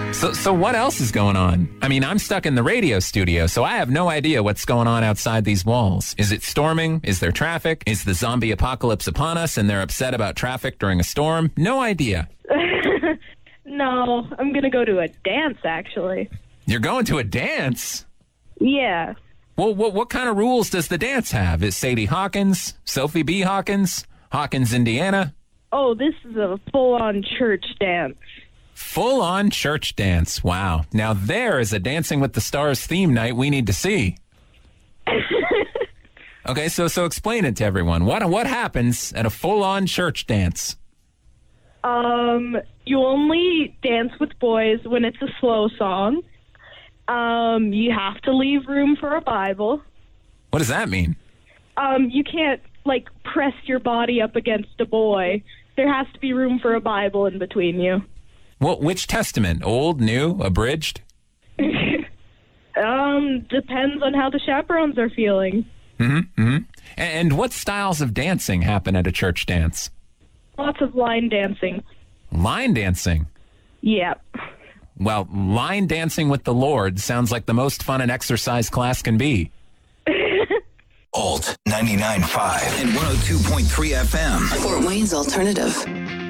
So what else is going on? I mean, I'm stuck in the radio studio, so I have no idea what's going on outside these walls. Is it storming? Is there traffic? Is the zombie apocalypse upon us and they're upset about traffic during a storm? No idea. No, I'm going to go to a dance, actually. You're going to a dance? Yeah. Well, what kind of rules does the dance have? Is Sadie Hawkins, Sophie B. Hawkins, Indiana? Oh, this is a full-on church dance. Full-on church dance. Wow. Now there is a Dancing with the Stars theme night we need to see. Okay, so explain it to everyone. What happens at a full-on church dance? You only dance with boys when it's a slow song. You have to leave room for a Bible. What does that mean? You can't, press your body up against a boy. There has to be room for a Bible in between you. Well, which testament? Old, new, abridged? Depends on how the chaperones are feeling. And what styles of dancing happen at a church dance? Lots of line dancing. Line dancing? Yep. Well, line dancing with the Lord sounds like the most fun an exercise class can be. Alt 99.5 and 102.3 FM. Fort Wayne's Alternative.